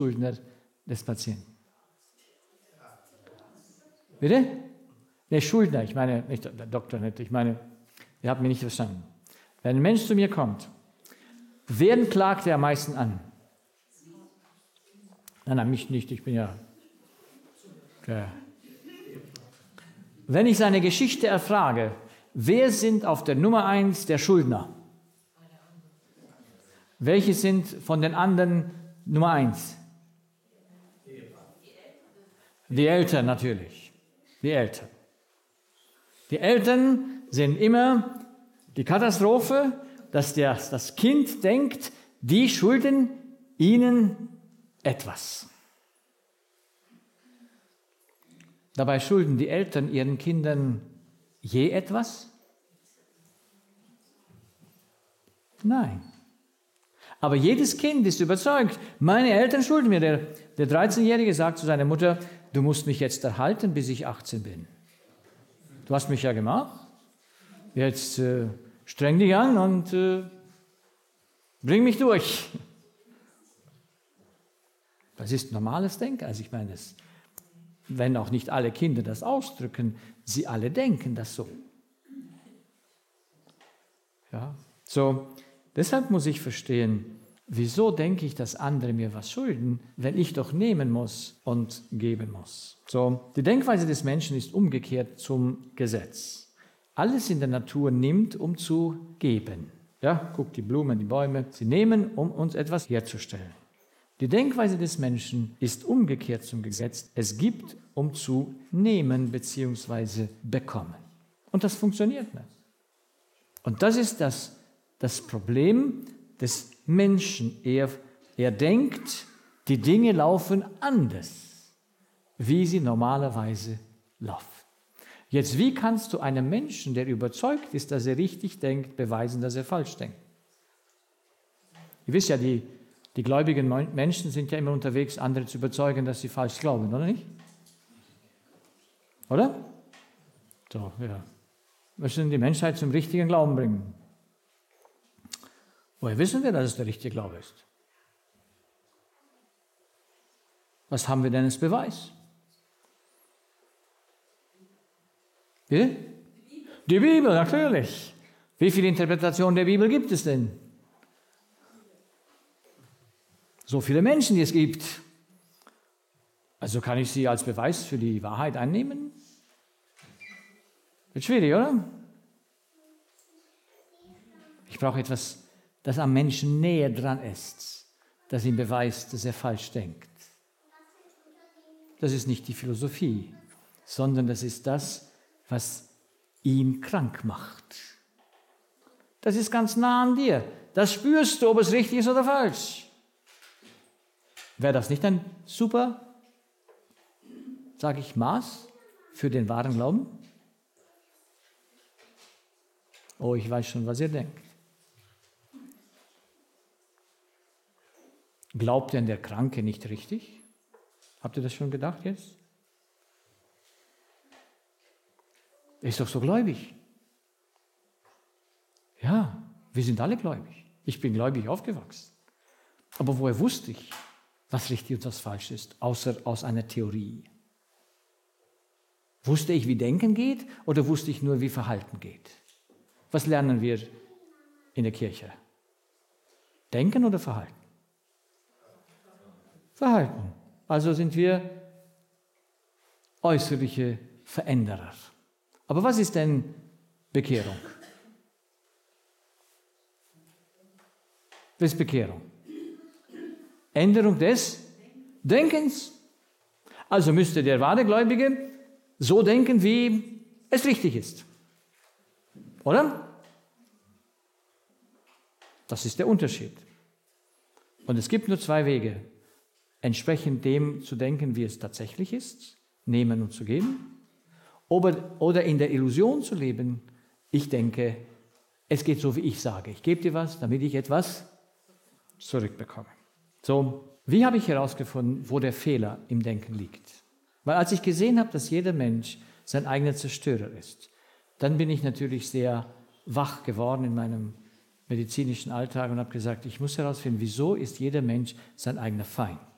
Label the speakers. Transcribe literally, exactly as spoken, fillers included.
Speaker 1: Schuldner des Patienten. Bitte? Ne, Schuldner, ich meine, nicht der Doktor nicht, ich meine, ihr habt mich nicht verstanden. Wenn ein Mensch zu mir kommt, wen klagt er am meisten an? Nein, nein, mich nicht, ich bin ja... Okay. Wenn ich seine Geschichte erfrage, wer sind auf der Nummer eins der Schuldner? Welche sind von den anderen Nummer eins? Die Eltern natürlich. Die Eltern. Die Eltern sind immer die Katastrophe, dass der, das Kind denkt, die schulden ihnen etwas. Dabei schulden die Eltern ihren Kindern je etwas? Nein. Aber jedes Kind ist überzeugt, meine Eltern schulden mir. Der, der dreizehnjährige sagt zu seiner Mutter, du musst mich jetzt erhalten, bis ich achtzehn bin. Du hast mich ja gemacht. Jetzt äh, streng dich an und äh, bring mich durch. Das ist normales Denken. Also ich meine, es, wenn auch nicht alle Kinder das ausdrücken, sie alle denken das so. Ja, so, deshalb muss ich verstehen, wieso denke ich, dass andere mir was schulden, wenn ich doch nehmen muss und geben muss. So, die Denkweise des Menschen ist umgekehrt zum Gesetz. Alles in der Natur nimmt, um zu geben. Ja, guck die Blumen, die Bäume, sie nehmen, um uns etwas herzustellen. Die Denkweise des Menschen ist umgekehrt zum Gesetz. Es gibt, um zu nehmen bzw. bekommen. Und das funktioniert nicht. Und das ist das, das Problem des Menschen. Er, er denkt, die Dinge laufen anders, wie sie normalerweise laufen. Jetzt, wie kannst du einem Menschen, der überzeugt ist, dass er richtig denkt, beweisen, dass er falsch denkt? Ihr wisst ja, die Die gläubigen Menschen sind ja immer unterwegs, andere zu überzeugen, dass sie falsch glauben, oder nicht? Oder? So, ja. Wir müssen die Menschheit zum richtigen Glauben bringen. Woher wissen wir, dass es der richtige Glaube ist? Was haben wir denn als Beweis? Bitte? Die Bibel, natürlich. Wie viele Interpretationen der Bibel gibt es denn? So viele Menschen, die es gibt. Also kann ich sie als Beweis für die Wahrheit annehmen? Wird schwierig, oder? Ich brauche etwas, das am Menschen näher dran ist, das ihm beweist, dass er falsch denkt. Das ist nicht die Philosophie, sondern das ist das, was ihn krank macht. Das ist ganz nah an dir. Das spürst du, ob es richtig ist oder falsch. Wäre das nicht ein super, sage ich, Maß für den wahren Glauben? Oh, ich weiß schon, was ihr denkt. Glaubt denn der Kranke nicht richtig? Habt ihr das schon gedacht jetzt? Er ist doch so gläubig. Ja, wir sind alle gläubig. Ich bin gläubig aufgewachsen. Aber woher wusste ich, was richtig und was falsch ist, außer aus einer Theorie? Wusste ich, wie Denken geht, oder wusste ich nur, wie Verhalten geht? Was lernen wir in der Kirche? Denken oder Verhalten? Verhalten. Also sind wir äußerliche Veränderer. Aber was ist denn Bekehrung? Was ist Bekehrung? Änderung des Denkens. Also müsste der wahre Gläubige so denken, wie es richtig ist. Oder? Das ist der Unterschied. Und es gibt nur zwei Wege. Entsprechend dem zu denken, wie es tatsächlich ist, nehmen und zu geben. Oder in der Illusion zu leben, ich denke, es geht so, wie ich sage. Ich gebe dir was, damit ich etwas zurückbekomme. So, wie habe ich herausgefunden, wo der Fehler im Denken liegt? Weil als ich gesehen habe, dass jeder Mensch sein eigener Zerstörer ist, dann bin ich natürlich sehr wach geworden in meinem medizinischen Alltag und habe gesagt, ich muss herausfinden, wieso ist jeder Mensch sein eigener Feind?